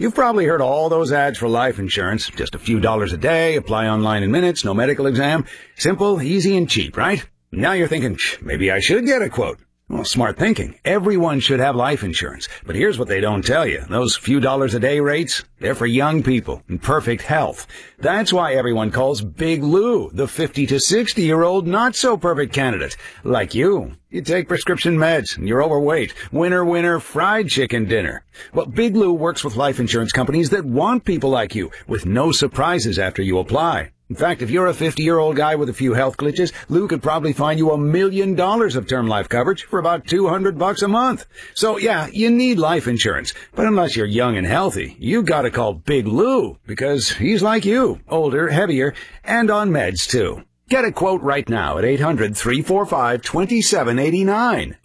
You've probably heard all those ads for life insurance. Just a few dollars a day, apply online in minutes, no medical exam. Simple, easy, and cheap, right? Now you're thinking, maybe I should get a quote. Well, smart thinking. Everyone should have life insurance. But here's what they don't tell you. Those few dollars a day rates, they're for young people in perfect health. That's why everyone calls Big Lou the 50 to 60-year-old not-so-perfect candidate. Like you. You take prescription meds and you're overweight. Winner, winner, fried chicken dinner. Well, Big Lou works with life insurance companies that want people like you with no surprises after you apply. In fact, if you're a 50-year-old guy with a few health glitches, Lou could probably find you $1 million of term life coverage for about $200 a month. So yeah, you need life insurance. But unless you're young and healthy, you gotta call Big Lou because he's like you, older, heavier, and on meds too. Get a quote right now at 800-345-2789.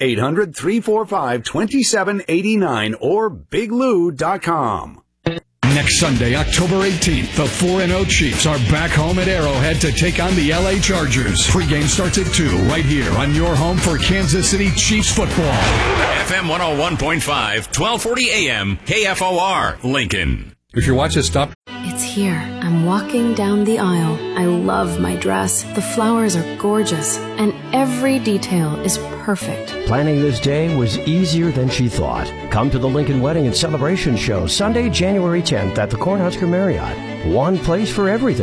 800-345-2789 or biglou.com. Next Sunday, October 18th, the 4-0 Chiefs are back home at Arrowhead to take on the LA Chargers. Pre-game starts at 2 right here on your home for Kansas City Chiefs football. FM 101.5, 1240 AM, KFOR, Lincoln. If your watch has stopped. It's here. I'm walking down the aisle. I love my dress. The flowers are gorgeous, and every detail is perfect. Planning this day was easier than she thought. Come to the Lincoln Wedding and Celebration Show Sunday, January 10th at the Cornhusker Marriott. One place for everything.